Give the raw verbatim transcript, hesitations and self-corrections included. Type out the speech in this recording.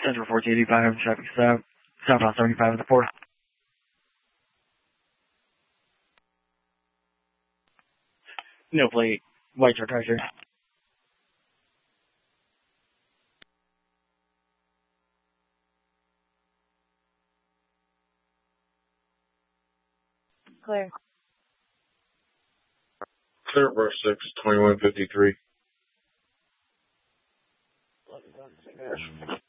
Central fourteen eighty-five, traffic stop, southbound seventy-five at the port. No plate, white truck treasure. Clear. Clear for six, twenty-one fifty-three.